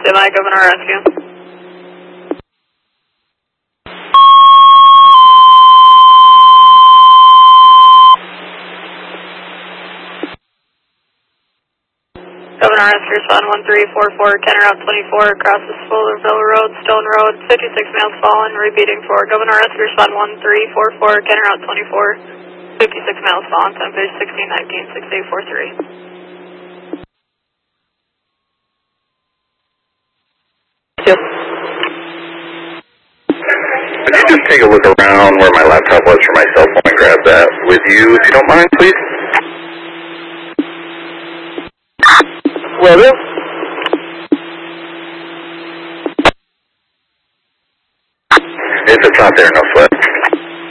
Semi, Governor Rescue. Governor Rescue, respond 1344, Kenner Route 24, across the Fullerville Road, Stone Road, 56 males fallen, repeating for Governor Rescue, respond 1344, Kenner Route 24, 56 males fallen, time page 1619, 6843. Yep. Could you just take a look around where my laptop was for my cell phone and grab that with you, if you don't mind, please? Will do. If it's not there, no sweat.